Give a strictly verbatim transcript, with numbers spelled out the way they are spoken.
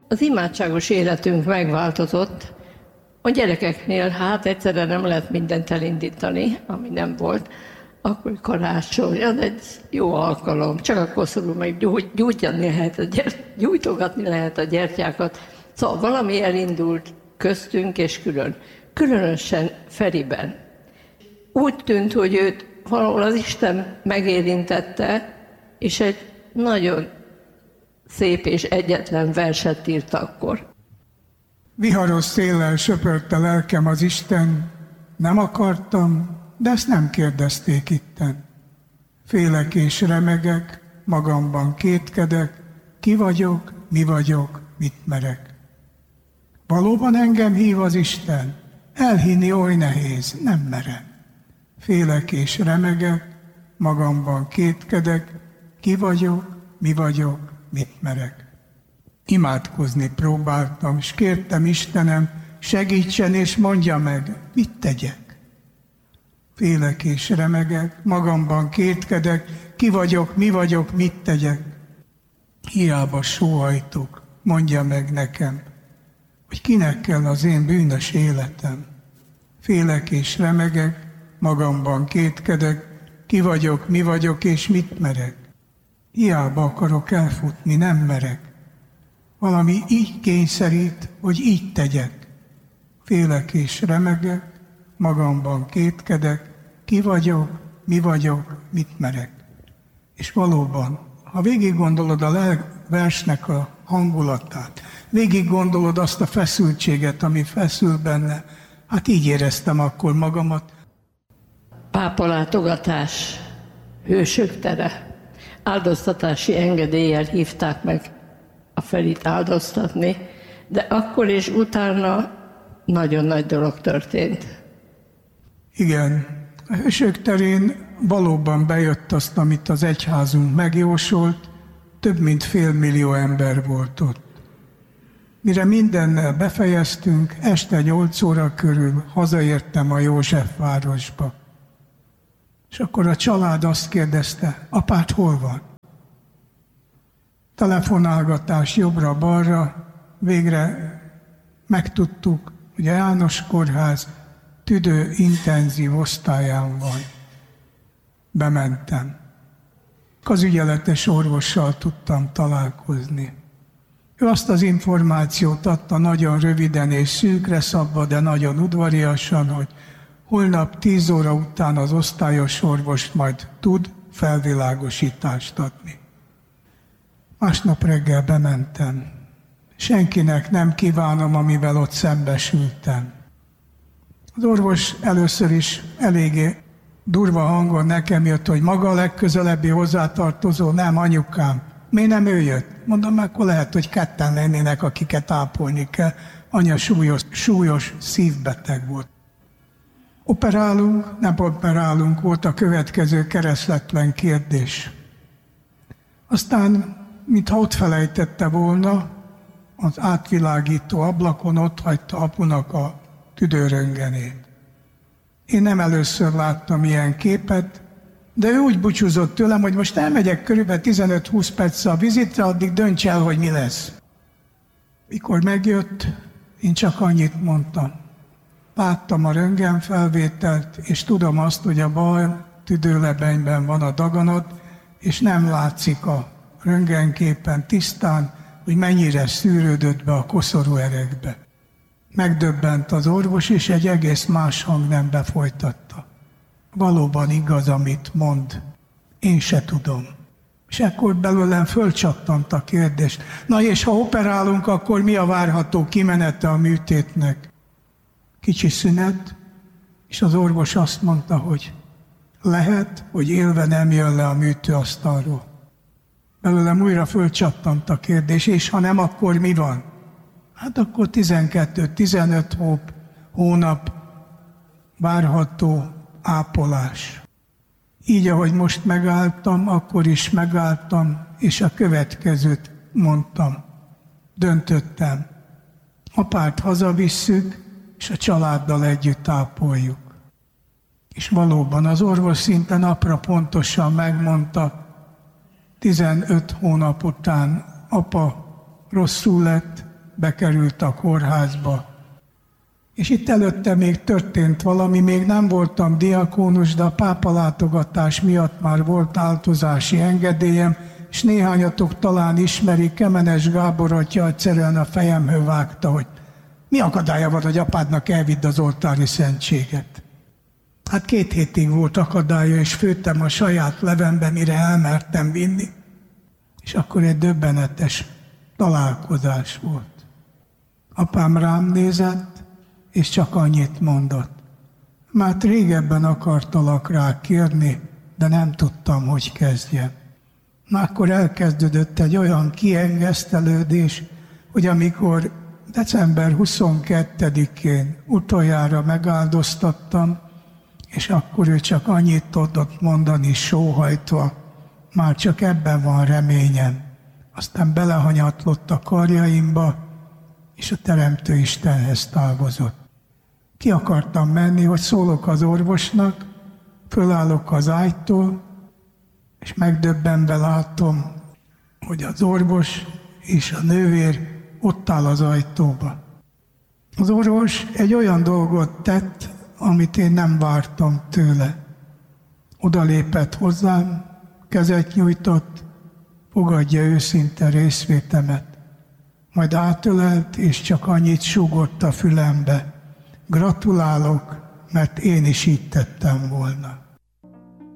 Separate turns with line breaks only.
Az imádságos életünk megváltozott. A gyerekeknél hát egyszerre nem lehet mindent elindítani, ami nem volt. Akkor karácsony, az egy jó alkalom, csak akkor szorul meg gyújtani lehet a gyert, gyújtogatni lehet a gyertyákat. Szóval valami elindult köztünk és külön. Különösen Feriben. Úgy tűnt, hogy őt valahol az Isten megérintette, és egy nagyon szép és egyetlen verset írt akkor.
Viharos széllel söpörte lelkem az Isten, nem akartam, de ezt nem kérdezték itten. Félek és remegek, magamban kétkedek, ki vagyok, mi vagyok, mit merek. Valóban engem hív az Isten, elhinni oly nehéz, nem merem. Félek és remegek, magamban kétkedek, ki vagyok, mi vagyok, mit merek. Imádkozni próbáltam, és kértem Istenem, segítsen és mondja meg, mit tegyek. Félek és remegek, magamban kétkedek, ki vagyok, mi vagyok, mit tegyek. Hiába sóhajtok, mondja meg nekem, hogy kinek kell az én bűnös életem. Félek és remegek, magamban kétkedek, ki vagyok, mi vagyok és mit merek. Hiába akarok elfutni, nem merek. Valami így kényszerít, hogy így tegyek. Félek és remegek, magamban kétkedek, ki vagyok, mi vagyok, mit merek. És valóban, ha végig gondolod a versnek a hangulatát, végig gondolod azt a feszültséget, ami feszül benne, hát így éreztem akkor magamat.
Pápalátogatás, hősök tere, áldoztatási engedéllyel hívták meg a Ferit áldoztatni, de akkor és utána nagyon nagy dolog történt.
Igen, a hősök terén valóban bejött azt, amit az egyházunk megjósolt, több mint fél millió ember volt ott. Mire mindennel befejeztünk, este nyolc óra körül hazaértem a Józsefvárosba. És akkor a család azt kérdezte, apád hol van? Telefonálgatás jobbra-balra, végre megtudtuk, hogy a János Kórház tüdő intenzív osztályán van. Bementem. Az ügyeletes orvossal tudtam találkozni. Ő azt az információt adta nagyon röviden és szűkre szabva, de nagyon udvariasan, hogy holnap tíz óra után az osztályos orvos majd tud felvilágosítást adni. Másnap reggel bementem. Senkinek nem kívánom, amivel ott szembesültem. Az orvos először is eléggé durva hangon nekem jött, hogy maga a legközelebbi hozzátartozó, nem anyukám. Miért nem ő jött? Mondom, akkor lehet, hogy ketten lennének, akiket ápolni kell. Anya súlyos, súlyos szívbeteg volt. Operálunk, nem operálunk, volt a következő keresletlen kérdés. Aztán, mintha ott felejtette volna, az átvilágító ablakon ott hagyta apunak a tüdőröntgenét. Én nem először láttam ilyen képet, de ő úgy búcsúzott tőlem, hogy most elmegyek körülbelül tizenöt-húsz perccel a vizitre, addig dönts el, hogy mi lesz. Mikor megjött, én csak annyit mondtam. Láttam a röntgenfelvételt, és tudom azt, hogy a bal tüdőlebenyben van a daganat, és nem látszik a röntgenképen tisztán, hogy mennyire szűrődött be a koszorú erekbe. Megdöbbent az orvos, és egy egész más hangnembe folytatta. Valóban igaz, amit mond. Én se tudom. És ekkor belőlem fölcsattant a kérdés. Na és ha operálunk, akkor mi a várható kimenete a műtétnek? Kicsi szünet, és az orvos azt mondta, hogy lehet, hogy élve nem jön le a műtőasztalról. Belőlem újra fölcsattant a kérdés, és ha nem, akkor mi van? Hát akkor tizenkettő-tizenöt hónap várható ápolás. Így, ahogy most megálltam, akkor is megálltam, és a következőt mondtam. Döntöttem. Apát hazavisszük, és a családdal együtt ápoljuk. És valóban az orvos szinte napra pontosan megmondta, tizenöt hónap után apa rosszul lett, bekerült a kórházba. És itt előtte még történt valami, még nem voltam diakónus, de a pápalátogatás miatt már volt áltozási engedélyem, és néhányatok talán ismerik, Kemenes Gábor atya egyszerűen a fejemhő vágta, hogy mi akadálya van, hogy apádnak elvidd az oltári szentséget. Hát két hétig volt akadálya, és főttem a saját levembe, mire elmertem vinni. És akkor egy döbbenetes találkozás volt. Apám rám nézett, és csak annyit mondott. Már régebben akartalak rá kérni, de nem tudtam, hogy kezdjem. Na akkor elkezdődött egy olyan kiengesztelődés, hogy amikor december huszonkettedikén utoljára megáldoztattam, és akkor ő csak annyit tudott mondani sóhajtva, már csak ebben van reményem. Aztán belehanyatlott a karjaimba, és a Teremtő Istenhez távozott. Ki akartam menni, hogy szólok az orvosnak, fölállok az ágytól, és megdöbbenve látom, hogy az orvos és a nővér ott áll az ajtóba. Az orvos egy olyan dolgot tett, amit én nem vártam tőle. Oda lépett hozzám, kezet nyújtott, fogadja őszinte részvétemet. Majd átölelt, és csak annyit súgott a fülembe. Gratulálok, mert én is így tettem volna.